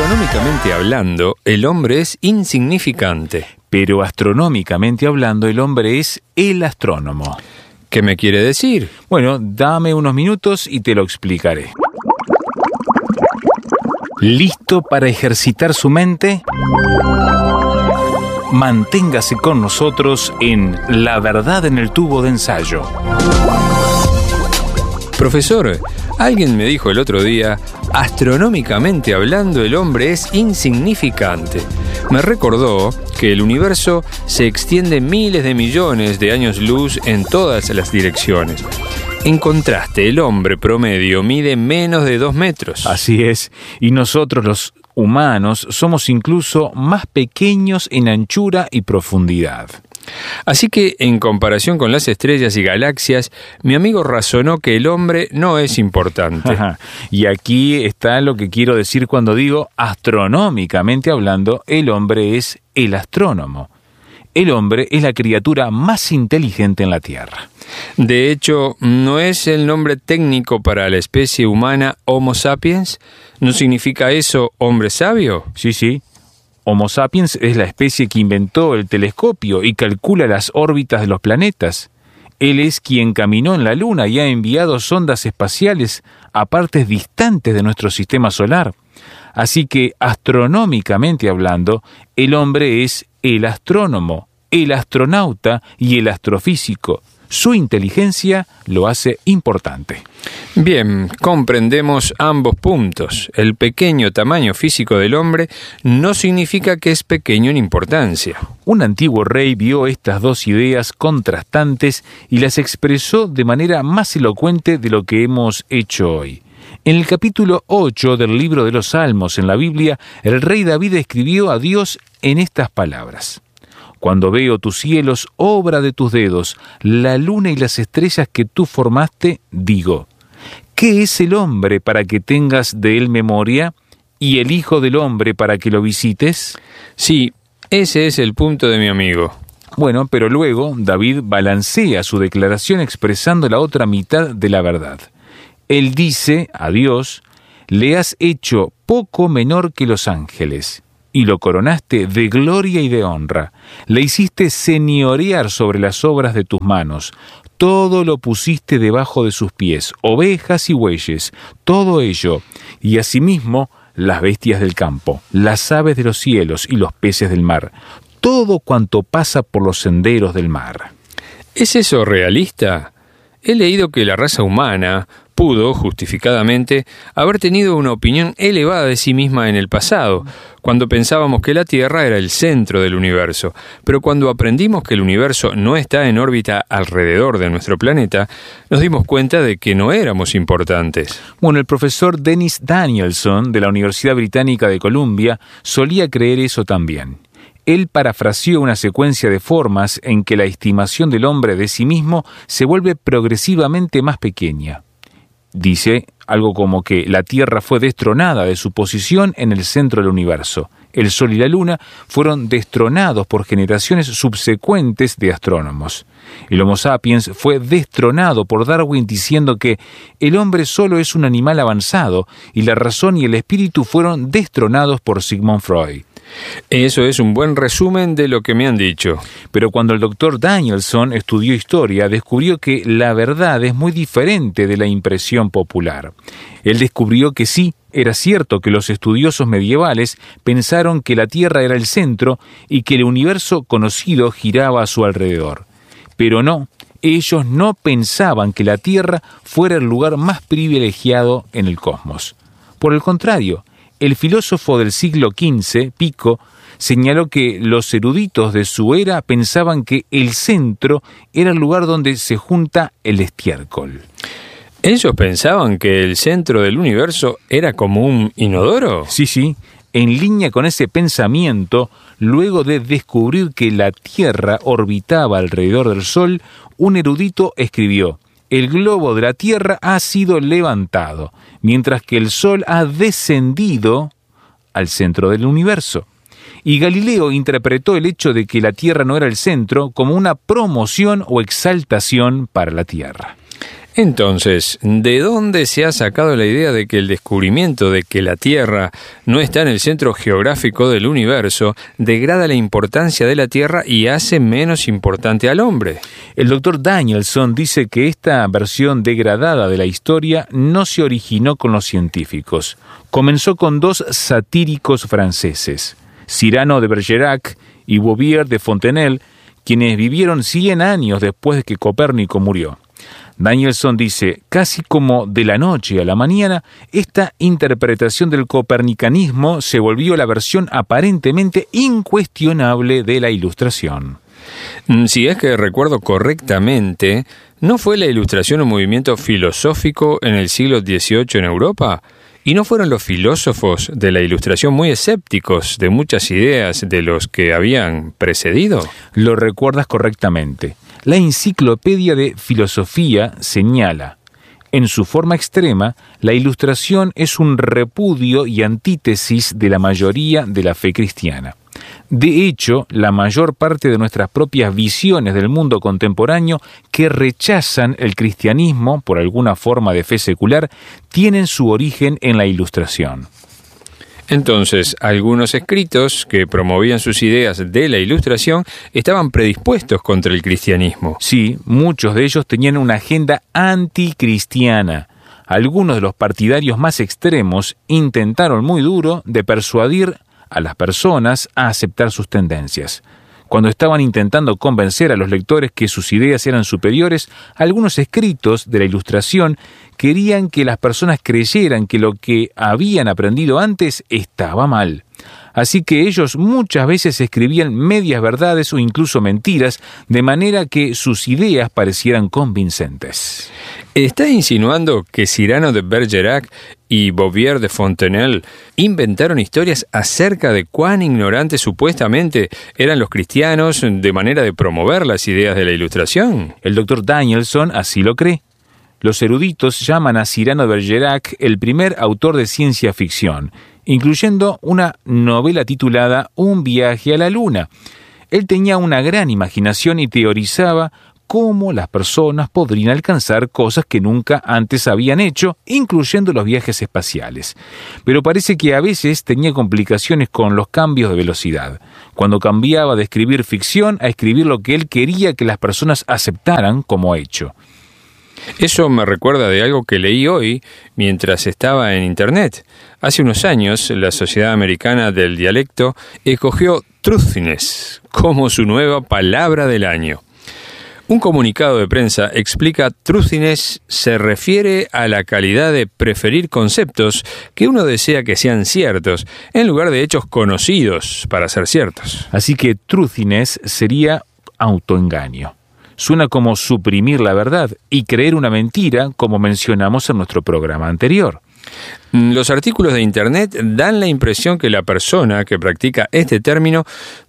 Astronómicamente hablando, el hombre es insignificante. Pero astronómicamente hablando, el hombre es el astrónomo. ¿Qué me quiere decir? Bueno, dame unos minutos y te lo explicaré. ¿Listo para ejercitar su mente? Manténgase con nosotros en La Verdad en el Tubo de Ensayo. Profesor, alguien me dijo el otro día, astronómicamente hablando el hombre es insignificante. Me recordó que el universo se extiende miles de millones de años luz en todas las direcciones. En contraste, el hombre promedio mide menos de 2 metros. Así es, y nosotros los humanos somos incluso más pequeños en anchura y profundidad. Así que, en comparación con las estrellas y galaxias, mi amigo razonó que el hombre no es importante. Y aquí está lo que quiero decir cuando digo, astronómicamente hablando, el hombre es el astrónomo. El hombre es la criatura más inteligente en la Tierra. De hecho, ¿no es el nombre técnico para la especie humana Homo sapiens? ¿No significa eso hombre sabio? Sí. Homo sapiens es la especie que inventó el telescopio y calcula las órbitas de los planetas. Él es quien caminó en la Luna y ha enviado sondas espaciales a partes distantes de nuestro sistema solar. Así que, astronómicamente hablando, el hombre es el astrónomo, el astronauta y el astrofísico. Su inteligencia lo hace importante. Bien, comprendemos ambos puntos. El pequeño tamaño físico del hombre no significa que es pequeño en importancia. Un antiguo rey vio estas dos ideas contrastantes y las expresó de manera más elocuente de lo que hemos hecho hoy. En el capítulo 8 del libro de los Salmos en la Biblia, el rey David escribió a Dios en estas palabras: Cuando veo tus cielos, obra de tus dedos, la luna y las estrellas que tú formaste, digo, ¿qué es el hombre para que tengas de él memoria, y el hijo del hombre para que lo visites? Sí, ese es el punto de mi amigo. Bueno, pero luego David balancea su declaración expresando la otra mitad de la verdad. Él dice a Dios, le has hecho poco menor que los ángeles, y lo coronaste de gloria y de honra. Le hiciste señorear sobre las obras de tus manos. Todo lo pusiste debajo de sus pies, ovejas y bueyes, todo ello, y asimismo las bestias del campo, las aves de los cielos y los peces del mar, todo cuanto pasa por los senderos del mar. ¿Es eso realista? He leído que la raza humana pudo, justificadamente, haber tenido una opinión elevada de sí misma en el pasado, cuando pensábamos que la Tierra era el centro del universo. Pero cuando aprendimos que el universo no está en órbita alrededor de nuestro planeta, nos dimos cuenta de que no éramos importantes. Bueno, el profesor Dennis Danielson, de la Universidad Británica de Columbia, solía creer eso también. Él parafraseó una secuencia de formas en que la estimación del hombre de sí mismo se vuelve progresivamente más pequeña. Dice algo como que la Tierra fue destronada de su posición en el centro del universo. El Sol y la Luna fueron destronados por generaciones subsecuentes de astrónomos. El Homo sapiens fue destronado por Darwin diciendo que el hombre solo es un animal avanzado y la razón y el espíritu fueron destronados por Sigmund Freud. Eso es un buen resumen de lo que me han dicho. Pero cuando el doctor Danielson estudió historia, descubrió que la verdad es muy diferente de la impresión popular. Él descubrió que sí, era cierto que los estudiosos medievales pensaron que la Tierra era el centro y que el universo conocido giraba a su alrededor. Pero no, ellos no pensaban que la Tierra fuera el lugar más privilegiado en el cosmos. Por el contrario, el filósofo del siglo XV, Pico, señaló que los eruditos de su era pensaban que el centro era el lugar donde se junta el estiércol. ¿Ellos pensaban que el centro del universo era como un inodoro? Sí. En línea con ese pensamiento, luego de descubrir que la Tierra orbitaba alrededor del Sol, un erudito escribió: el globo de la Tierra ha sido levantado, mientras que el Sol ha descendido al centro del universo. Y Galileo interpretó el hecho de que la Tierra no era el centro como una promoción o exaltación para la Tierra. Entonces, ¿de dónde se ha sacado la idea de que el descubrimiento de que la Tierra no está en el centro geográfico del universo degrada la importancia de la Tierra y hace menos importante al hombre? El doctor Danielson dice que esta versión degradada de la historia no se originó con los científicos. Comenzó con dos satíricos franceses, Cyrano de Bergerac y Bouvier de Fontenelle, quienes vivieron 100 años después de que Copérnico murió. Danielson dice, casi como de la noche a la mañana, esta interpretación del copernicanismo se volvió la versión aparentemente incuestionable de la Ilustración. Si es que recuerdo correctamente, ¿no fue la Ilustración un movimiento filosófico en el siglo XVIII en Europa? ¿Y no fueron los filósofos de la Ilustración muy escépticos de muchas ideas de los que habían precedido? Lo recuerdas correctamente. La Enciclopedia de Filosofía señala, en su forma extrema, la Ilustración es un repudio y antítesis de la mayoría de la fe cristiana. De hecho, la mayor parte de nuestras propias visiones del mundo contemporáneo que rechazan el cristianismo por alguna forma de fe secular tienen su origen en la Ilustración. Entonces, algunos escritos que promovían sus ideas de la Ilustración estaban predispuestos contra el cristianismo. Sí, muchos de ellos tenían una agenda anticristiana. Algunos de los partidarios más extremos intentaron muy duro de persuadir a las personas a aceptar sus tendencias. Cuando estaban intentando convencer a los lectores que sus ideas eran superiores, algunos escritos de la Ilustración querían que las personas creyeran que lo que habían aprendido antes estaba mal. Así que ellos muchas veces escribían medias verdades o incluso mentiras, de manera que sus ideas parecieran convincentes. ¿Está insinuando que Cyrano de Bergerac y Bouvier de Fontenelle inventaron historias acerca de cuán ignorantes supuestamente eran los cristianos de manera de promover las ideas de la Ilustración? El doctor Danielson así lo cree. Los eruditos llaman a Cyrano de Bergerac el primer autor de ciencia ficción, incluyendo una novela titulada Un viaje a la luna. Él tenía una gran imaginación y teorizaba cómo las personas podrían alcanzar cosas que nunca antes habían hecho, incluyendo los viajes espaciales. Pero parece que a veces tenía complicaciones con los cambios de velocidad, cuando cambiaba de escribir ficción a escribir lo que él quería que las personas aceptaran como hecho. Eso me recuerda de algo que leí hoy mientras estaba en Internet. Hace unos años, la Sociedad Americana del Dialecto escogió truthiness como su nueva palabra del año. Un comunicado de prensa explica truthiness se refiere a la calidad de preferir conceptos que uno desea que sean ciertos, en lugar de hechos conocidos para ser ciertos. Así que truthiness sería autoengaño. Suena como suprimir la verdad y creer una mentira, como mencionamos en nuestro programa anterior. Los artículos de Internet dan la impresión que la persona que practica este término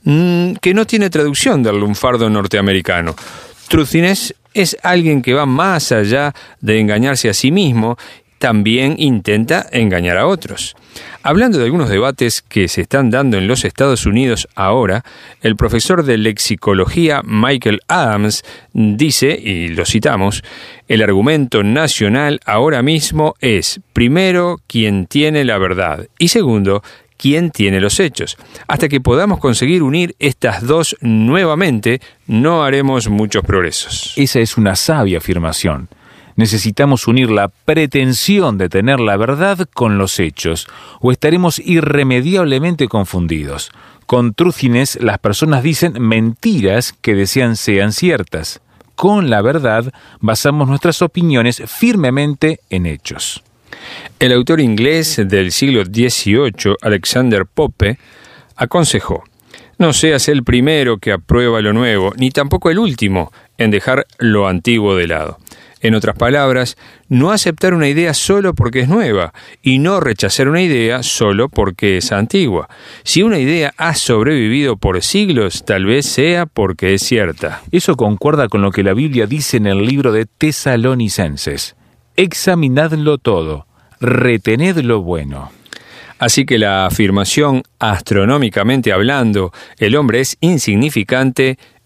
que no tiene traducción del lunfardo norteamericano. Truthiness es alguien que va más allá de engañarse a sí mismo, también intenta engañar a otros. Hablando de algunos debates que se están dando en los Estados Unidos ahora, el profesor de lexicología Michael Adams dice, y lo citamos, el argumento nacional ahora mismo es, primero, quien tiene la verdad, y segundo, quién tiene los hechos. Hasta que podamos conseguir unir estas dos nuevamente, no haremos muchos progresos. Esa es una sabia afirmación. Necesitamos unir la pretensión de tener la verdad con los hechos, o estaremos irremediablemente confundidos. Con truthiness, las personas dicen mentiras que desean sean ciertas. Con la verdad, basamos nuestras opiniones firmemente en hechos. El autor inglés del siglo XVIII, Alexander Pope, aconsejó: no seas el primero que aprueba lo nuevo, ni tampoco el último en dejar lo antiguo de lado. En otras palabras, no aceptar una idea solo porque es nueva y no rechazar una idea solo porque es antigua. Si una idea ha sobrevivido por siglos, tal vez sea porque es cierta. Eso concuerda con lo que la Biblia dice en el libro de Tesalonicenses. Examinadlo todo, retened lo bueno. Así que la afirmación, astronómicamente hablando, el hombre es insignificante,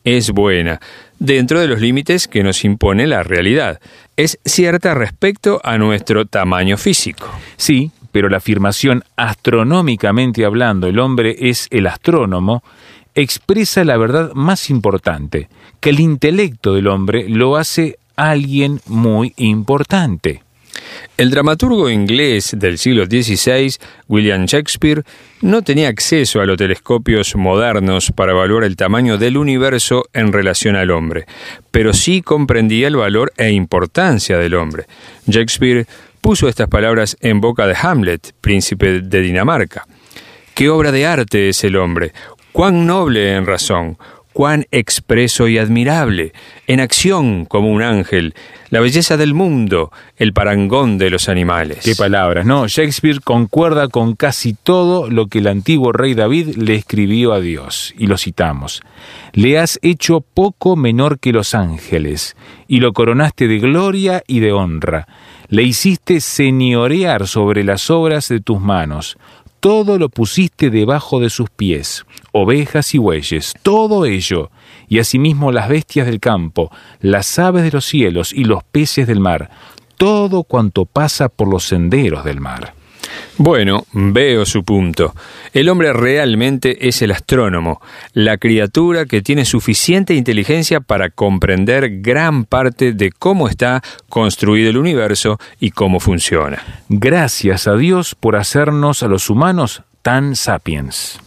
es buena, dentro de los límites que nos impone la realidad. Es cierta respecto a nuestro tamaño físico. Sí, pero la afirmación astronómicamente hablando, el hombre es el astrónomo, expresa la verdad más importante, que el intelecto del hombre lo hace alguien muy importante. El dramaturgo inglés del siglo XVI, William Shakespeare, no tenía acceso a los telescopios modernos para evaluar el tamaño del universo en relación al hombre, pero sí comprendía el valor e importancia del hombre. Shakespeare puso estas palabras en boca de Hamlet, príncipe de Dinamarca. «¿Qué obra de arte es el hombre? Cuán noble en razón, cuán expreso y admirable, en acción como un ángel, la belleza del mundo, el parangón de los animales». Qué palabras, ¿no? Shakespeare concuerda con casi todo lo que el antiguo rey David le escribió a Dios, y lo citamos. «Le has hecho poco menor que los ángeles, y lo coronaste de gloria y de honra. Le hiciste señorear sobre las obras de tus manos. Todo lo pusiste debajo de sus pies, ovejas y bueyes, todo ello, y asimismo las bestias del campo, las aves de los cielos y los peces del mar, todo cuanto pasa por los senderos del mar». Bueno, veo su punto. El hombre realmente es el astrónomo, la criatura que tiene suficiente inteligencia para comprender gran parte de cómo está construido el universo y cómo funciona. Gracias a Dios por hacernos a los humanos tan sapiens.